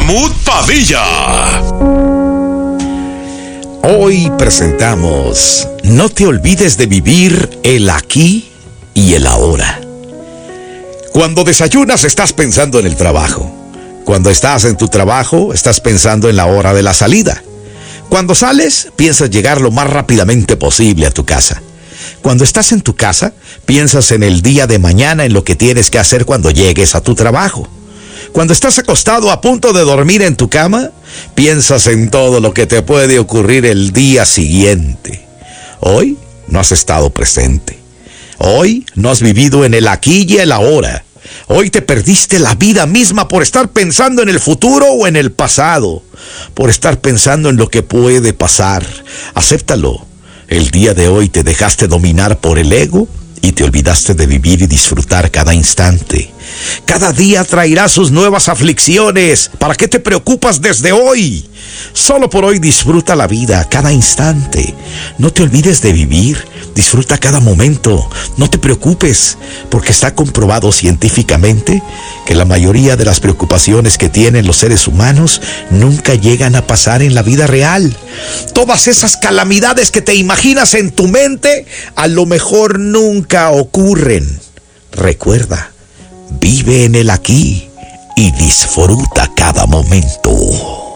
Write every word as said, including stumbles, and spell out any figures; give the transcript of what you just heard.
Mahmoud Padilla. Hoy presentamos No te olvides de vivir el aquí y el ahora. Cuando desayunas estás pensando en el trabajo. Cuando estás en tu trabajo estás pensando en la hora de la salida. Cuando sales piensas llegar lo más rápidamente posible a tu casa. Cuando estás en tu casa piensas en el día de mañana, en lo que tienes que hacer cuando llegues a tu trabajo. Cuando estás acostado a punto de dormir en tu cama, piensas en todo lo que te puede ocurrir el día siguiente. Hoy no has estado presente. Hoy no has vivido en el aquí y el ahora. Hoy te perdiste la vida misma por estar pensando en el futuro o en el pasado. Por estar pensando en lo que puede pasar. Acéptalo. El día de hoy te dejaste dominar por el ego y te olvidaste de vivir y disfrutar cada instante. Cada día traerá sus nuevas aflicciones. ¿Para qué te preocupas desde hoy? Solo por hoy disfruta la vida, cada instante. No te olvides de vivir. Disfruta cada momento. No te preocupes, porque está comprobado científicamente que la mayoría de las preocupaciones que tienen los seres humanos nunca llegan a pasar en la vida real. Todas esas calamidades que te imaginas en tu mente, a lo mejor nunca ocurren. Recuerda, vive en el aquí y disfruta cada momento.